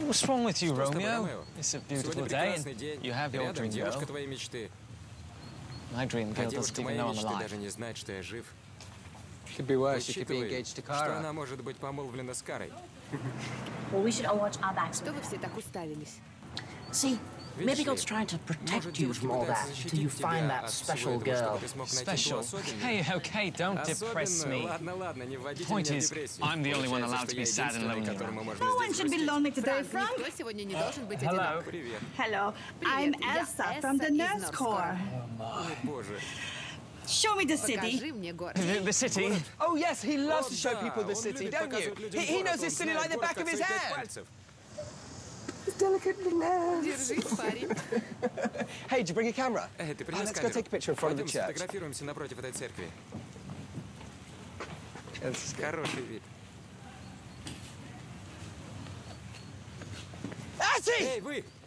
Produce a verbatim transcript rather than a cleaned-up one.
What's wrong with you, Что с тобой, Romeo? Ромео? It's a beautiful Сегодня day, прекрасный and день. you have your Рядом dream девушка girl. твоей мечты. My dream А girl девушка doesn't even моей know I'm мечты alive. даже не знает, что я жив. Could be worse. You could be Учитывая, engaged to что Kara. она может быть помолвлена с Карой. Well, we should all watch our backs. Что вы все так уставились? See, Видишь maybe God's ли, trying to может, protect you девушки from all пытаются that till защитить you find тебя that от всего special этого, girl. чтобы ты смог найти ту Special. особенную. Okay, okay, don't depress Особенную? me. Ладно, ладно, не вводите Point меня в is, депрессию. I'm the only one Получается, allowed to что be я sad and единственный, lonely которому around. можно No one здесь should be грустить. lonely today, Фрэнк, Frank. никто сегодня не должен быть Hello. одинок. Привет. Hello, Привет, I'm я Elsa Эсса from the из Nurse Nurse Corps. О, боже. Show me the city. Покажи мне город. The, the city? Oh yes, he loves О, to show да, people the он city, любит don't you? показывать людям He, he город, knows он this city знает like the город, back of как his свои пять hand. пальцев. Delicately nervous. Держись, парень. Hey, did you bring a camera? Эй, ты Oh, принес let's go камеру? take a picture in front of the Пойдем church. сфотографируемся напротив этой церкви. Yes. Хороший вид. Atty! Эй, вы!